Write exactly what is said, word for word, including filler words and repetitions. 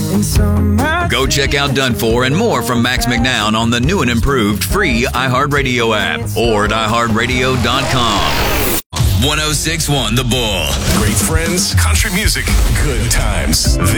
Go check out Done For and more from Max McNown on the new and improved free iHeartRadio app or at i heart radio dot com. one oh six point one The Bull. Great friends, country music, good times. This